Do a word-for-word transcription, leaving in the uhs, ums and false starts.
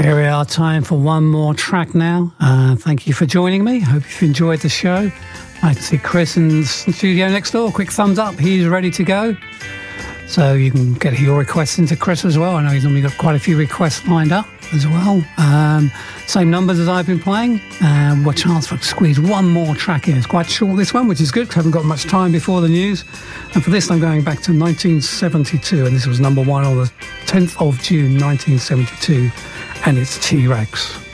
Here we are, time for one more track now. Uh, thank you for joining me. Hope you've enjoyed the show. I can see Chris in the studio next door. Quick thumbs up. He's ready to go. So you can get your requests into Chris as well. I know he's normally got quite a few requests lined up as well. Um, same numbers as I've been playing. Um, what chance for squeeze one more track in. It's quite short, this one, which is good because I haven't got much time before the news. And for this, I'm going back to nineteen seventy-two, and this was number one on the tenth of June, nineteen seventy-two, and it's T-Rex.